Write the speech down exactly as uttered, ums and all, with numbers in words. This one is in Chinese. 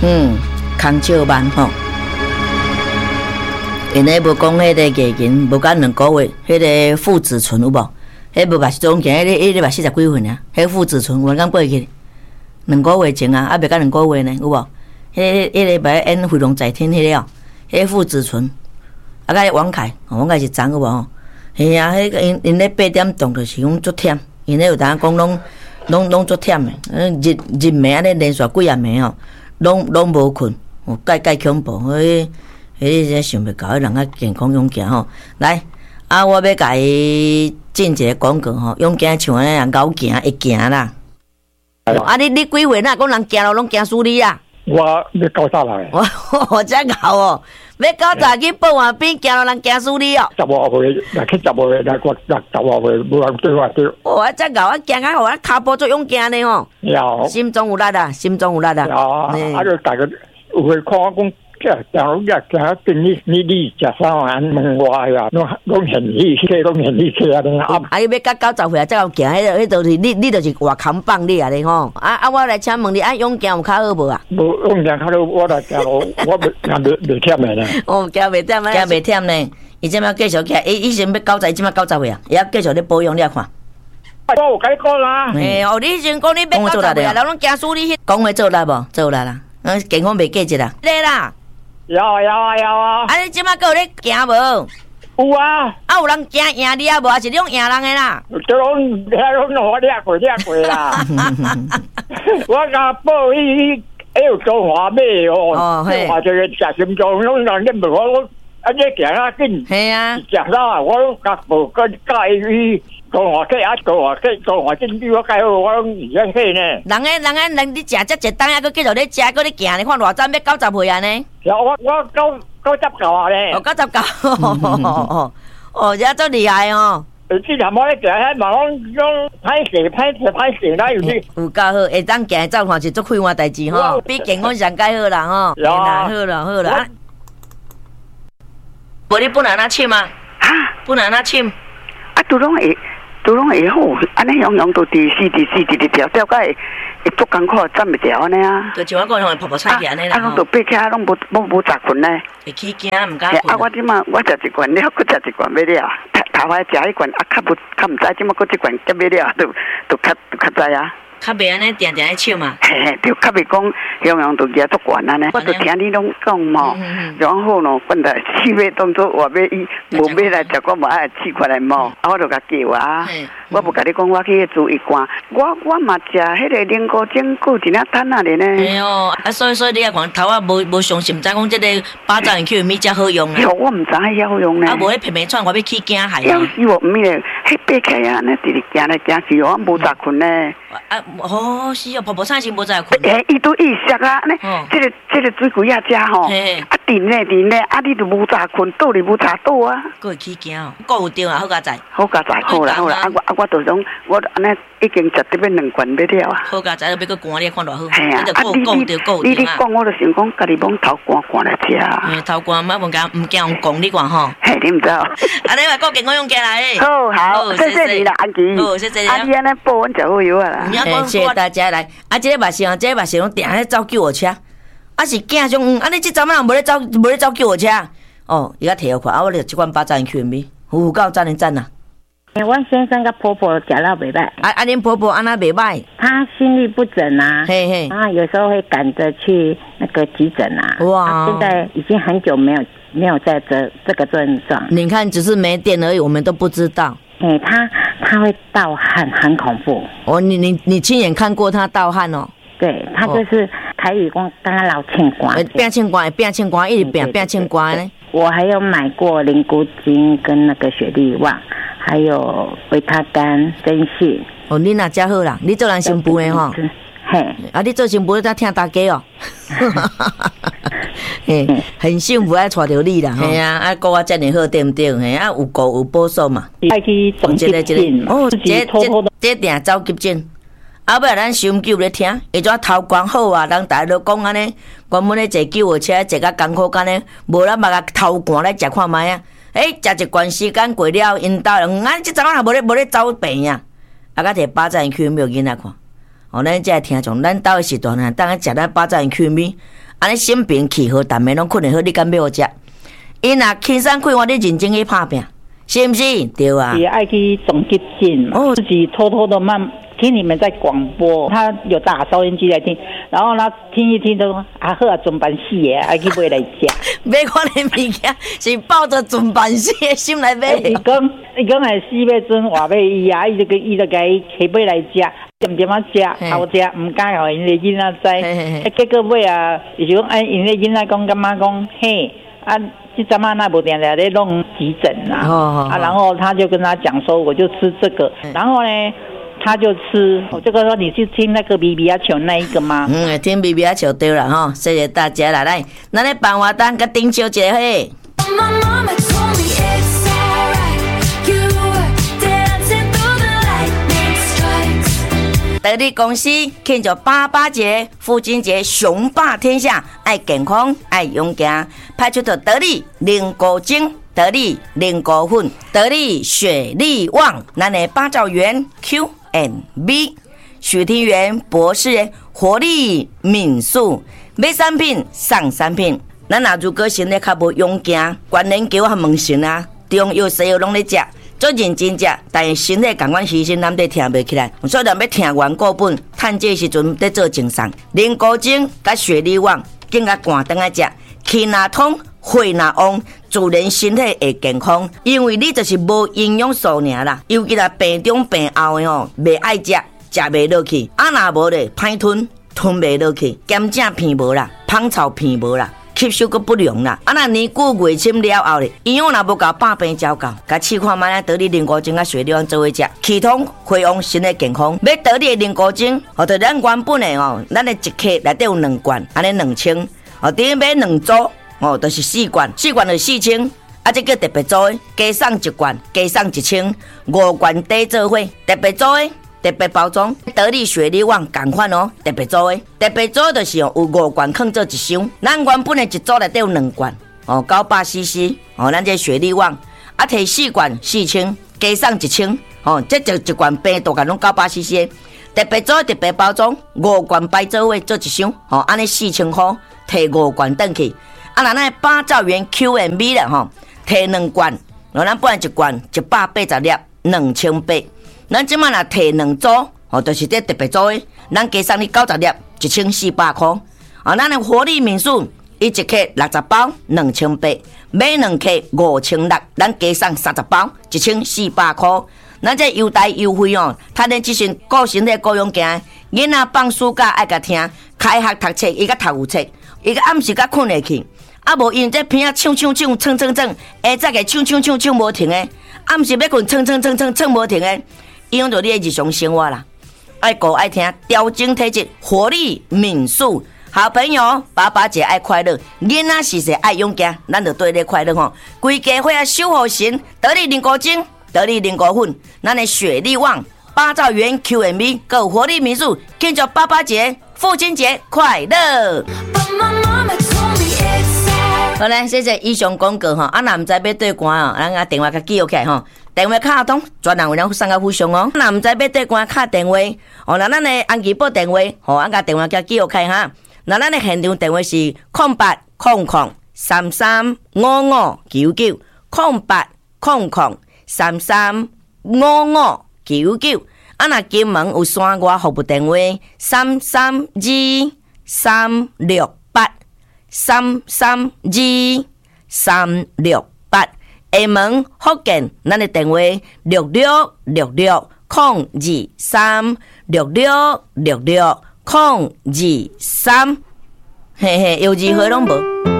嗯，空笑慢吼。因咧无讲迄个艺人，无干两个月，迄个父子醇有无？迄无嘛是总计，迄个迄个嘛四十几分啊。迄父子醇我刚过去，两个月前啊，啊袂到两个月呢，有无？迄迄个白演飞龙在天迄个哦，迄个父子醇，啊甲王凯，王凯是长有无？嘿啊，迄个因因咧八点钟就是讲足忝，因咧有当讲拢拢拢足忝诶，日日暝安尼连续几啊暝吼，拢拢无困，哦，介介恐怖，迄迄真想袂到，迄人啊健康勇健吼。来，啊，我要甲伊进一个广告吼，勇健像安尼啊，咬行会行啦。啊，你你几岁啦？讲人行路拢行输你啊？ 我要九十来。 我我真搞哦。要九十去报完兵，行路人行输你哦。 十五岁，来去十五岁，来我十十五岁，无人对我对。 我真搞，我行啊，互我骹步做勇健呢吼。 有。 心中有力啊，心中有力啊。 有啊，啊就大家有会看我讲。假如假假跟你你你食啥玩问我呀，拢拢现你去，拢现你去啊！啊， 啊，伊要到九十岁啊，才有行，迄个迄就是你你就是外扛棒你啊咧吼！啊啊，我来请问你，啊，勇健有较好无啊？ 无勇健较好，我来行路，我袂行袂袂忝的呢。 哦，行袂忝啊，行袂忝呢。伊即摆继续起来，伊以前要九十，即摆九十岁啊，伊还继续咧保养，你看。 我有甲你讲啦。 诶，哦，你以前讲你要九十岁啊，人拢惊输你迄讲话做力无？做力啦，嗯，健康袂过节啦，对啦。 有啊有啊有啊！ 啊，你即摆还有咧行无？ 有啊！ 啊，有人行赢你啊无？还是你用赢人的啦？ 这拢遐拢我掠过掠过啦！我甲报伊，还有中华买哦，中华这个食心脏，拢人咧问我，我啊你行啊紧， 系啊， 食啥？我拢甲报跟教伊。中华鸡啊，中华鸡，中华鸡比我介好，我拢二样起呢。 人诶，人诶，人你食只一当啊，佮继续咧食，佮咧行，你看偌早要九十岁啊呢？ 有我我九九十九啊咧。 哦，九十九，哦哦，这足厉害哦。 之前我咧行，迄嘛拢拢歹势歹势歹势啦，有啲。 有够好，会当行走看是足快活代志吼，比健康上介好啦吼。 有啊， 好啦好啦。无你本来哪凊啊？ 哈， 本来哪凊？ 啊，都拢会。都拢会好，安尼样样都第四、第四、第第条条，甲会会足艰苦，站袂掉安尼啊。 就像我讲，像泡泡菜起安尼啦。 啊，拢都爬起来，拢无无无杂困呢。 会起惊，毋敢困。 啊，我即马我食一罐了，搁食一罐要了。头头摆食迄罐，啊，较无较毋知，即马搁一罐急要了，都都较都较知啊。 较袂安尼定定咧笑嘛。 嘿嘿，就较袂讲样样都举足悬安尼。我就听你拢讲嘛，然后咯，本来四月当作话要伊无买来食，我无爱试看来嘛。啊，我就甲叫啊，我无甲你讲，我去煮一罐。我我嘛食迄个灵菇蒸骨一领摊啊咧呢。 哎呦，啊，所以所以你啊看头啊无无相信，毋知讲即个巴掌元 Q 米遮好用啊。 哟，我毋知遐好用呢。 啊，无迄片片串，我要起惊害。 有是无？毋是咧，迄爬起啊，安尼直直行来行去哦，无杂困呢。 啊，哦，是哦，婆婆菜是无在困。 诶，伊都意识啊，安尼，即个即个水鬼啊食吼，啊甜咧甜咧，啊你都无杂困，倒哩无杂倒啊。 佫会起惊哦，佫有着啊，好佳哉。 好佳哉，好啦好啦，啊我啊我就讲，我安尼已经食得要两罐要了啊。 好佳哉，要佫寒你看偌好。 系啊，啊你你你你讲，我就想讲，家己往头寒寒来食啊。 诶，头寒莫毋惊毋惊人讲你讲吼。 嘿，你毋知哦。 安尼话讲健康用起来。 好好，谢谢你啦，安琪。 好，谢谢你。 啊，你安尼报阮食好药啊啦。 谢谢大家来。啊，即个目镜，即个目镜拢定咧走救护车，啊是惊种，嗯，啊你即阵仔人无咧走，无咧走救护车，哦，伊甲摕互看，啊我着即款八赞 Q M V， 有够赞的赞啊！ 我先生跟婆婆食了袂歹， 啊啊，恁婆婆安那袂歹， 她心律不整啊， 嘿嘿， 啊有时候会赶着去那个急诊啊，哇，现在已经很久没有没有在这这个症状。 你看，只是没电而已，我们都不知道。 哎，他他会盗汗，很恐怖。 哦，你你你亲眼看过他盗汗哦？ 对，他就是台语讲，刚刚老欠瓜， 变欠瓜，变欠瓜，一直变变欠瓜呢。 我还有买过灵菇精跟那个雪莉旺，还有维他甘、珍信。 哦，你那真好啦，你做人新妇的吼。 嘿， 啊，你做新妇在听大家哦。嘿，很幸福爱带着你啦，嘿啊，啊，顾我遮尔好对毋对？嘿啊，有顾有保守嘛。 爱去总急诊， 哦，这这这定走急诊。后尾咱收音机有咧听，伊怎头光好啊？人大家都讲安尼，原本咧坐救护车坐甲艰苦干呢，无咱嘛甲头寒来食看卖啊。诶，食一段时间过了，因兜人啊，即阵仔也无咧无咧走病啊，啊，甲摕巴掌去没有囡仔看。哦，咱遮听众，咱兜诶时段呢，当然食咱巴掌 Q 米。 安尼心平气和，逐暝拢困得好，你敢要我食？伊若轻松快活，你认真去拍拼，是不是？对啊。 也爱去总结性嘛，哦，自己偷偷的慢听你们在广播，他有打收音机来听，然后呢听一听都说啊好啊，准办死的，爱去买来食。 买看的物件是抱着准办死的心来买。 伊讲伊讲系四月阵话要伊啊，伊就个伊就甲伊起买来食。点点啊食，好食，唔敢互因个囡仔知。结果尾啊，伊就讲，哎，因个囡仔讲，感觉讲，嘿，啊，这阵啊那无定定咧弄急诊啦，哦、啊，然后他就跟他讲说，我就吃这个，然后呢，他就吃，我就跟他说，你去听那个 B B 啊球那一个吗？ 嗯，听 B B 啊球对了哈，谢谢大家啦，来，咱咧办活动甲丁小姐嘿。得力公司庆祝爸爸节、父亲节，雄霸天下，爱健康，爱勇敢，派出的得力零果精、得力零果粉、得力雪力旺，咱的八兆元 Q and B， 许庭元博士活力敏速，买产品送产品。咱若如果身体较无勇敢，关联给我问神啊，中药西药拢咧食。做认真食，但是身体感官牺牲，咱得听袂起来。所以咱要听完过本，趁这时阵在做精送。零古精甲雪力旺，更加寒顿来食，气若通，血若旺，自然身体会健康。因为你就是无营养素尔啦，尤其là病中病后的吼，袂爱食，食袂落去。啊若无咧，歹吞，吞袂落去，咸正片无啦，芳草片无啦。吸收个不良啦，啊那年久月深了后咧，营养若无够，百病照够，甲试看卖得力零古精啊雪力旺做伙食，气通血旺，身体健康。要得力零古精，哦，就咱原本的哦，咱的一克内底有两罐，安尼两千，哦，顶买两组，哦，就是四罐，四罐就四千，啊，这叫特别组的，加送一罐，加送一千，五罐底做伙，特别组的。特别包装，得力雪力旺同款哦，特别组的，特别组就是哦，有五罐放做一箱，咱原本的一组内底有两罐哦，九百 C C 哦，咱这雪力旺啊，摕四罐四千，加送一千哦，这就一罐病毒干拢九百 C C， 特别组特别包装，五罐摆做伙做一箱哦，安尼四千块，摕五罐转去，啊，那那八兆元 Q and B 啦吼，摕两罐，哦，咱本来一罐一百八十粒，两千八。咱即摆若摕两组，哦，就是这特别组的，咱加送你九十粒，一千四百块。啊，咱的活力敏素，伊一克六十包，两千八；买两克五千六，咱加送三十包，一千四百块。咱这优待优惠哦，他咧即阵顾身体顾勇健，囡仔放暑假爱甲听，开学读册伊甲读有册，伊甲暗时甲困下去。啊，无因这片啊唱唱唱唱唱唱，下早个唱唱唱唱无停的，暗时要困唱唱唱唱唱无停的。影响到你的日常生活啦，爱顾爱听，调整体质，活力敏速。好朋友，爸爸节爱快乐，囡仔时时爱勇敢，咱就对你快乐吼。规家伙啊，守护神，得力零古精，得力零古粉，咱的雪力旺，八兆元 Q and B， 够活力敏速，庆祝爸爸节、父亲节快乐。好嘞，谢谢以上广告吼，啊，若唔知要对歌哦，咱啊电话甲记录起来吼。电话卡通专人为咱送到附上哦。若唔知要对歌卡电话，哦，那咱的安吉宝电话，吼，俺甲电话甲记录开哈。那咱的现场电话是空八空空三三五五九九，空八空空三三五五九九。啊，若金门有山外服务电话三三二三六八三三二三六八。厦门福建，咱的电话六六六六空二三六六六六空二三，嘿嘿，有机会拢无。